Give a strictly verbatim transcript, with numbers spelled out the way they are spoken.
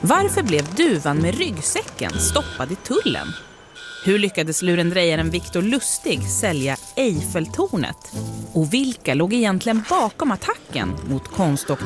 Varför blev duvan med ryggsäcken stoppad i tullen? Hur lyckades lurendrejaren Victor Lustig sälja Eiffeltornet? Och vilka låg egentligen bakom attacken mot konst- och